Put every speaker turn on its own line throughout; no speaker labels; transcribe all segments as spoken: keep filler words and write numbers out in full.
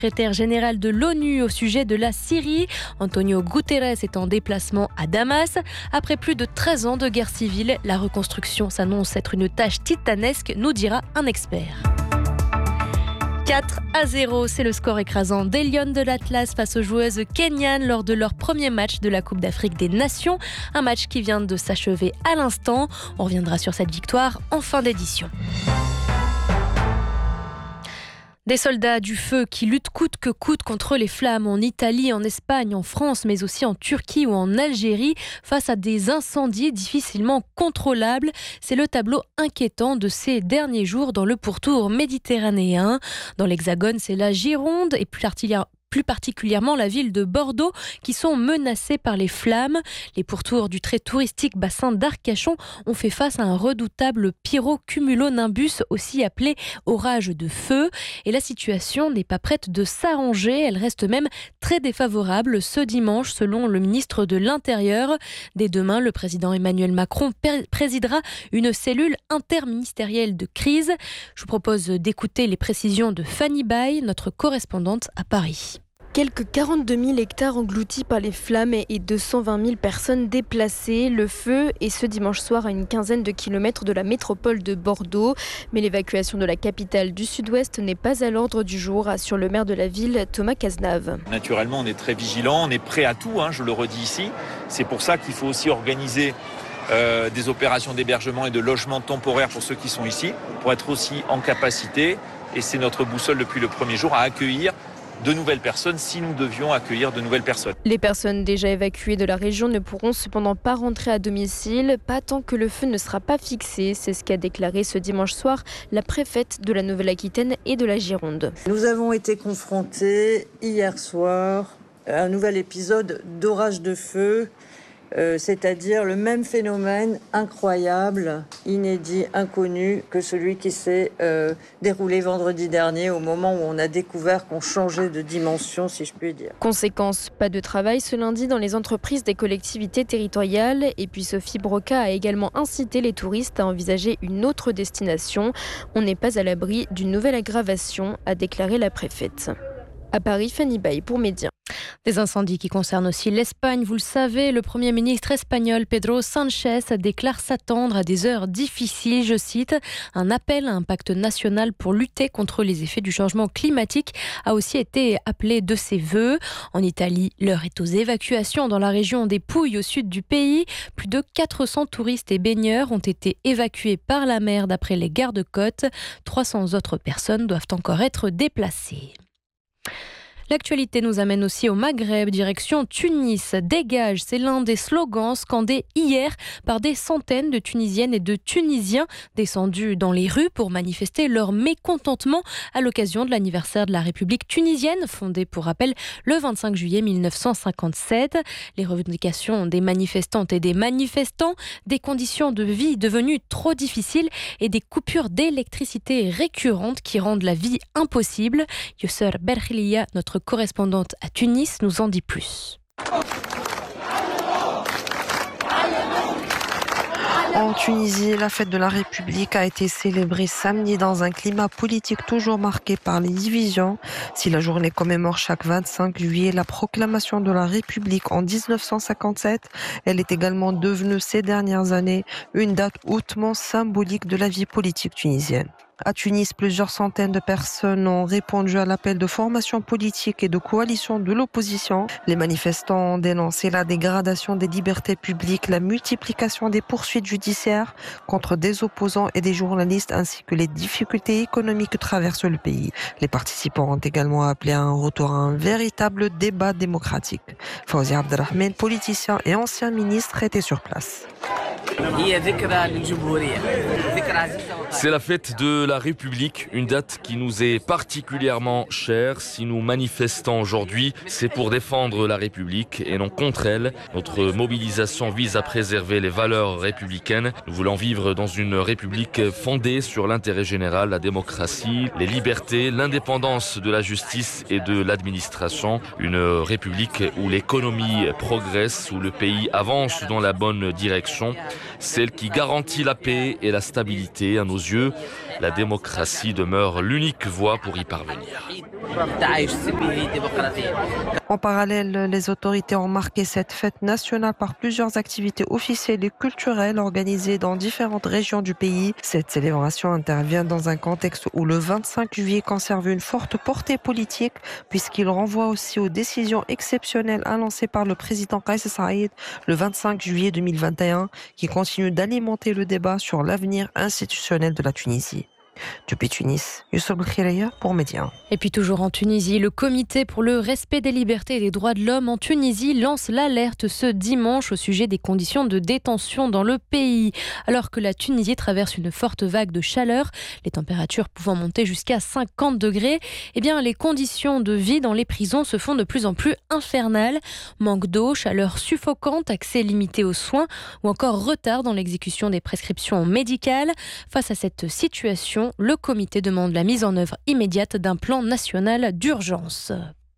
Secrétaire général de l'ONU au sujet de la Syrie. Antonio Guterres est en déplacement à Damas. Après plus de treize ans de guerre civile, la reconstruction s'annonce être une tâche titanesque, nous dira un expert. quatre à zéro, c'est le score écrasant des Lions de l'Atlas face aux joueuses kenyanes lors de leur premier match de la Coupe d'Afrique des Nations. Un match qui vient de s'achever à l'instant. On reviendra sur cette victoire en fin d'édition. Des soldats du feu qui luttent coûte que coûte contre les flammes en Italie, en Espagne, en France, mais aussi en Turquie ou en Algérie, face à des incendies difficilement contrôlables. C'est le tableau inquiétant de ces derniers jours dans le pourtour méditerranéen. Dans l'Hexagone, c'est la Gironde et plus particulièrement plus particulièrement la ville de Bordeaux, qui sont menacées par les flammes. Les pourtours du très touristique bassin d'Arcachon ont fait face à un redoutable pyrocumulonimbus, aussi appelé orage de feu. Et la situation n'est pas prête de s'arranger, elle reste même très défavorable ce dimanche, selon le ministre de l'Intérieur. Dès demain, le président Emmanuel Macron présidera une cellule interministérielle de crise. Je vous propose d'écouter les précisions de Fanny Bay, notre correspondante à Paris.
Quelques quarante-deux mille hectares engloutis par les flammes et deux cent vingt mille personnes déplacées. Le feu est ce dimanche soir à une quinzaine de kilomètres de la métropole de Bordeaux. Mais l'évacuation de la capitale du Sud-Ouest n'est pas à l'ordre du jour, assure le maire de la ville, Thomas Cazenave.
Naturellement, on est très vigilant, on est prêt à tout, hein, je le redis ici. C'est pour ça qu'il faut aussi organiser euh, des opérations d'hébergement et de logement temporaire pour ceux qui sont ici, pour être aussi en capacité, et c'est notre boussole depuis le premier jour, à accueillir de nouvelles personnes si nous devions accueillir de nouvelles personnes.
Les personnes déjà évacuées de la région ne pourront cependant pas rentrer à domicile, pas tant que le feu ne sera pas fixé. C'est ce qu'a déclaré ce dimanche soir la préfète de la Nouvelle-Aquitaine et de la Gironde.
Nous avons été confrontés hier soir à un nouvel épisode d'orage de feu, euh, c'est-à-dire le même phénomène incroyable, inédit, inconnu que celui qui s'est euh, déroulé vendredi dernier au moment où on a découvert qu'on changeait de dimension, si je puis dire.
Conséquence, pas de travail ce lundi dans les entreprises des collectivités territoriales. Et puis Sophie Broca a également incité les touristes à envisager une autre destination. On n'est pas à l'abri d'une nouvelle aggravation, a déclaré la préfète. À Paris, Fanny Bay pour Média.
Des incendies qui concernent aussi l'Espagne. Vous le savez, le Premier ministre espagnol Pedro Sánchez déclare s'attendre à des heures difficiles. Je cite, un appel à un pacte national pour lutter contre les effets du changement climatique a aussi été appelé de ses vœux. En Italie, l'heure est aux évacuations dans la région des Pouilles au sud du pays. Plus de quatre cents touristes et baigneurs ont été évacués par la mer d'après les gardes-côtes. trois cents autres personnes doivent encore être déplacées. L'actualité nous amène aussi au Maghreb, direction Tunis. Dégage, c'est l'un des slogans scandés hier par des centaines de Tunisiennes et de Tunisiens descendus dans les rues pour manifester leur mécontentement à l'occasion de l'anniversaire de la République tunisienne, fondée pour rappel le vingt-cinq juillet mille neuf cent cinquante-sept. Les revendications des manifestantes et des manifestants, des conditions de vie devenues trop difficiles et des coupures d'électricité récurrentes qui rendent la vie impossible. Yousser Berkhlia, notre correspondante à Tunis, nous en dit plus.
En Tunisie, la fête de la République a été célébrée samedi dans un climat politique toujours marqué par les divisions. Si la journée commémore chaque vingt-cinq juillet la proclamation de la République en dix-neuf cent cinquante-sept, elle est également devenue ces dernières années une date hautement symbolique de la vie politique tunisienne. À Tunis, plusieurs centaines de personnes ont répondu à l'appel de formation politique et de coalition de l'opposition. Les manifestants ont dénoncé la dégradation des libertés publiques, la multiplication des poursuites judiciaires contre des opposants et des journalistes, ainsi que les difficultés économiques que traverse le pays. Les participants ont également appelé à un retour à un véritable débat démocratique. Fawzi Abdelrahman, politicien et ancien ministre, était sur place.
C'est la fête de la République, une date qui nous est particulièrement chère. Si nous manifestons aujourd'hui, c'est pour défendre la République et non contre elle. Notre mobilisation vise à préserver les valeurs républicaines. Nous voulons vivre dans une République fondée sur l'intérêt général, la démocratie, les libertés, l'indépendance de la justice et de l'administration. Une République où l'économie progresse, où le pays avance dans la bonne direction. Celle qui garantit la paix et la stabilité. À nos yeux, La démocratie demeure l'unique voie pour y parvenir.
En parallèle, les autorités ont marqué cette fête nationale par plusieurs activités officielles et culturelles organisées dans différentes régions du pays. Cette célébration intervient dans un contexte où le vingt-cinq juillet conserve une forte portée politique, puisqu'il renvoie aussi aux décisions exceptionnelles annoncées par le président Kais Saied le vingt-cinq juillet deux mille vingt et un, qui continue d'alimenter le débat sur l'avenir institutionnel de la Tunisie. Depuis Tunis, Youssef Bkhiraya pour Média.
Et puis toujours en Tunisie, le comité pour le respect des libertés et des droits de l'homme en Tunisie lance l'alerte ce dimanche au sujet des conditions de détention dans le pays. Alors que la Tunisie traverse une forte vague de chaleur, les températures pouvant monter jusqu'à cinquante degrés, eh bien les conditions de vie dans les prisons se font de plus en plus infernales. Manque d'eau, chaleur suffocante, accès limité aux soins ou encore retard dans l'exécution des prescriptions médicales. Face à cette situation, le comité demande la mise en œuvre immédiate d'un plan national d'urgence.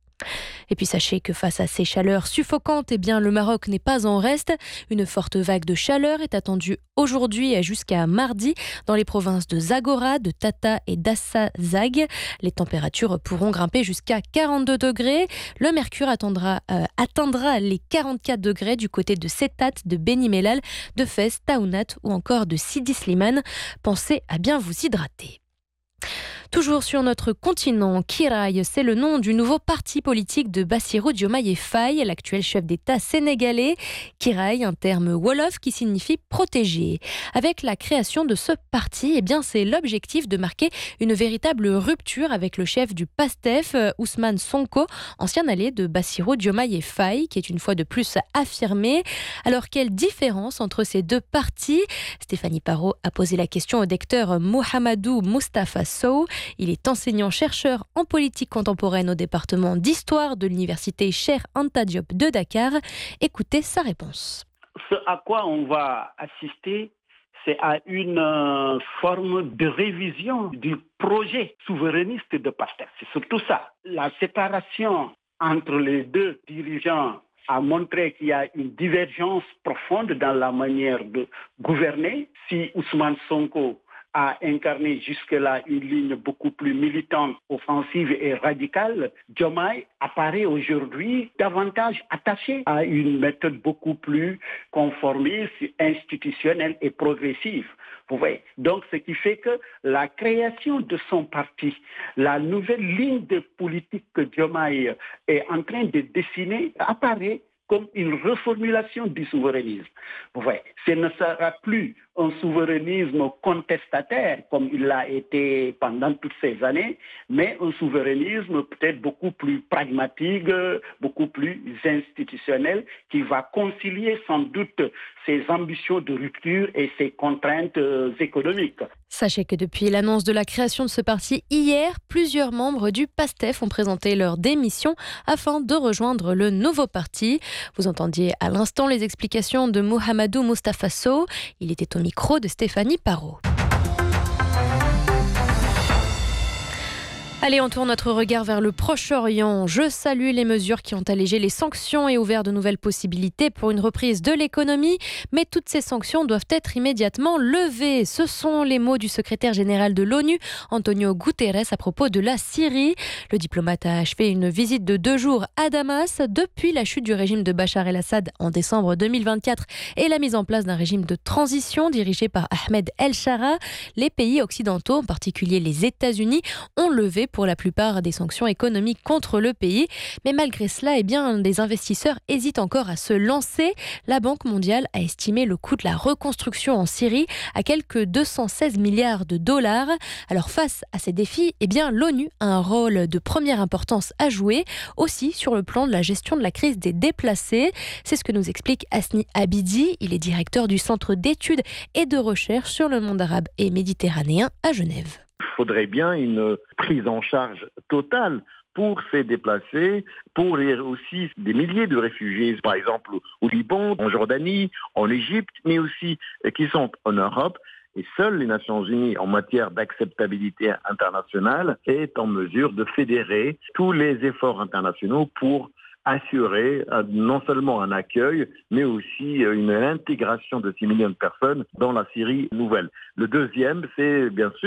Et puis sachez que face à ces chaleurs suffocantes, eh bien le Maroc n'est pas en reste. Une forte vague de chaleur est attendue aujourd'hui et jusqu'à mardi dans les provinces de Zagora, de Tata et d'Assa-Zag. Les températures pourront grimper jusqu'à quarante-deux degrés. Le mercure attendra, euh, atteindra les quarante-quatre degrés du côté de Setat, de Beni Mellal, de Fès, Taounat ou encore de Sidi Slimane. Pensez à bien vous hydrater. Toujours sur notre continent, Kiraï, c'est le nom du nouveau parti politique de Bassirou Diomaye Faye, l'actuel chef d'État sénégalais. Kiraï, un terme wolof qui signifie protéger. Avec la création de ce parti, eh bien, c'est l'objectif de marquer une véritable rupture avec le chef du PASTEF, Ousmane Sonko, ancien allié de Bassirou Diomaye Faye, qui est une fois de plus affirmé. Alors, quelle différence entre ces deux partis ? Stéphanie Parot a posé la question au docteur Mohamedou Moustapha Sow. Il est enseignant-chercheur en politique contemporaine au département d'histoire de l'université Cheikh Anta Diop de Dakar. Écoutez sa réponse.
Ce à quoi on va assister, c'est à une euh, forme de révision du projet souverainiste de PASTEF. C'est surtout ça. La séparation entre les deux dirigeants a montré qu'il y a une divergence profonde dans la manière de gouverner. Si Ousmane Sonko a incarné jusque-là une ligne beaucoup plus militante, offensive et radicale, Diomaye apparaît aujourd'hui davantage attaché à une méthode beaucoup plus conformiste, institutionnelle et progressive. Vous voyez. Donc, ce qui fait que la création de son parti, la nouvelle ligne de politique que Diomaye est en train de dessiner, apparaît comme une reformulation du souverainisme. Vous voyez, ce ne sera plus un souverainisme contestataire comme il l'a été pendant toutes ces années, mais un souverainisme peut-être beaucoup plus pragmatique, beaucoup plus institutionnel, qui va concilier sans doute ses ambitions de rupture et ses contraintes économiques.
Sachez que depuis l'annonce de la création de ce parti hier, plusieurs membres du PASTEF ont présenté leur démission afin de rejoindre le nouveau parti. Vous entendiez à l'instant les explications de Mohamedou Moustapha Sow. Il était au micro de Stéphanie Parot. Allez, on tourne notre regard vers le Proche-Orient. Je salue les mesures qui ont allégé les sanctions et ouvert de nouvelles possibilités pour une reprise de l'économie. Mais toutes ces sanctions doivent être immédiatement levées. Ce sont les mots du secrétaire général de l'ONU, Antonio Guterres, à propos de la Syrie. Le diplomate a achevé une visite de deux jours à Damas depuis la chute du régime de Bachar el-Assad en décembre deux mille vingt-quatre et la mise en place d'un régime de transition dirigé par Ahmed El-Shara. Les pays occidentaux, en particulier les États-Unis, ont levé pour la plupart des sanctions économiques contre le pays. Mais malgré cela, eh bien, des investisseurs hésitent encore à se lancer. La Banque mondiale a estimé le coût de la reconstruction en Syrie à quelques deux cent seize milliards de dollars. Alors face à ces défis, eh bien, l'ONU a un rôle de première importance à jouer, aussi sur le plan de la gestion de la crise des déplacés. C'est ce que nous explique Asni Abidi. Il est directeur du Centre d'études et de recherche sur le monde arabe et méditerranéen à Genève.
Il faudrait bien une prise en charge totale pour ces déplacés, pour les, aussi des milliers de réfugiés, par exemple au Liban, en Jordanie, en Égypte, mais aussi qui sont en Europe. Et seules les Nations Unies, en matière d'acceptabilité internationale, est en mesure de fédérer tous les efforts internationaux pour assurer non seulement un accueil, mais aussi une intégration de six millions de personnes dans la Syrie nouvelle. Le deuxième, c'est bien sûr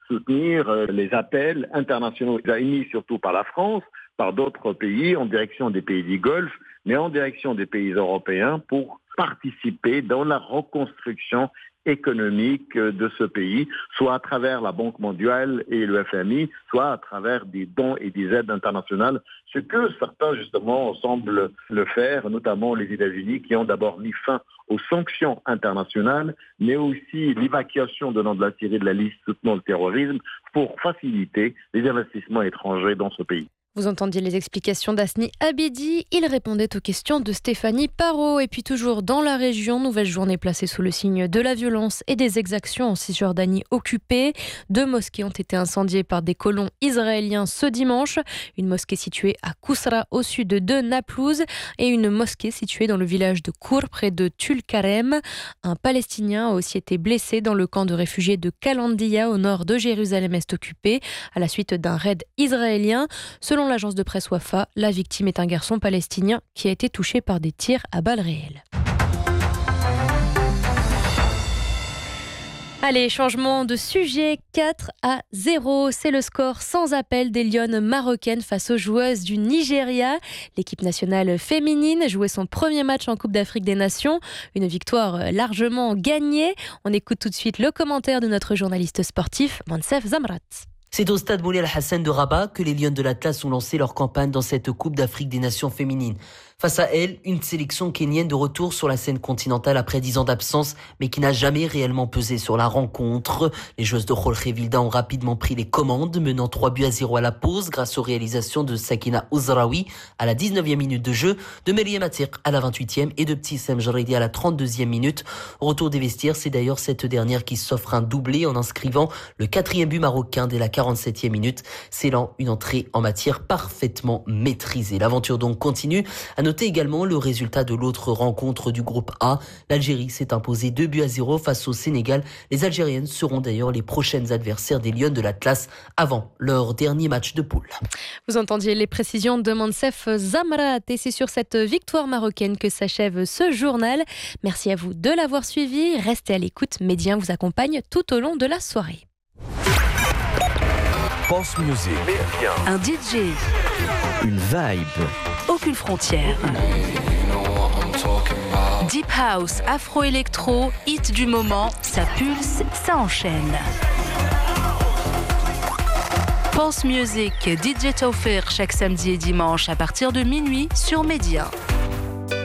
soutenir les appels internationaux émis surtout par la France, par d'autres pays, en direction des pays du Golfe, mais en direction des pays européens pour participer dans la reconstruction économique de ce pays, soit à travers la Banque mondiale et le F M I, soit à travers des dons et des aides internationales, ce que certains justement semblent le faire, notamment les États-Unis qui ont d'abord mis fin aux sanctions internationales, mais aussi l'évacuation de nom de la Syrie de la liste soutenant le terrorisme pour faciliter les investissements étrangers dans ce pays.
Vous entendiez les explications d'Asni Abidi. Il répondait aux questions de Stéphanie Parot. Et puis toujours dans la région, nouvelle journée placée sous le signe de la violence et des exactions en Cisjordanie occupée. Deux mosquées ont été incendiées par des colons israéliens ce dimanche. Une mosquée située à Kousra au sud de Naplouse et une mosquée située dans le village de Kour près de Tulkarem. Un Palestinien a aussi été blessé dans le camp de réfugiés de Kalandia au nord de Jérusalem-Est occupé à la suite d'un raid israélien. Selon l'agence de presse Wafa, la victime est un garçon palestinien qui a été touché par des tirs à balles réelles. Allez, changement de sujet, quatre à zéro. C'est le score sans appel des Lionnes marocaines face aux joueuses du Nigeria. L'équipe nationale féminine jouait son premier match en Coupe d'Afrique des Nations. Une victoire largement gagnée. On écoute tout de suite le commentaire de notre journaliste sportif, Mansef Zamrat.
C'est au stade Moulay Al-Hassan de Rabat que les Lionnes de l'Atlas ont lancé leur campagne dans cette Coupe d'Afrique des Nations féminines. Face à elle, une sélection kenyenne de retour sur la scène continentale après dix ans d'absence, mais qui n'a jamais réellement pesé sur la rencontre. Les joueuses de Jorge Vilda ont rapidement pris les commandes, menant trois buts à zéro à la pause grâce aux réalisations de Sakina Ouzraoui à la dix-neuvième minute de jeu, de Meriem Atir à la vingt-huitième et de Ptissem Jaridi à la trente-deuxième minute. Au retour des vestiaires, c'est d'ailleurs cette dernière qui s'offre un doublé en inscrivant le quatrième but marocain dès la quarante-septième minute, scellant une entrée en matière parfaitement maîtrisée. L'aventure donc continue. À noter également le résultat de l'autre rencontre du groupe A. L'Algérie s'est imposée deux buts à zéro face au Sénégal. Les Algériennes seront d'ailleurs les prochaines adversaires des Lionnes de l'Atlas avant leur dernier match de poule.
Vous entendiez les précisions de Mansef Zamrat et c'est sur cette victoire marocaine que s'achève ce journal. Merci à vous de l'avoir suivi. Restez à l'écoute. Médien vous accompagne tout au long de la soirée.
Pense Music.
Un D J.
Une vibe.
Aucune frontière. Deep House, Afro-Électro, hit du moment, ça pulse, ça enchaîne. Pense Music, D J Taufir chaque samedi et dimanche à partir de minuit sur Média.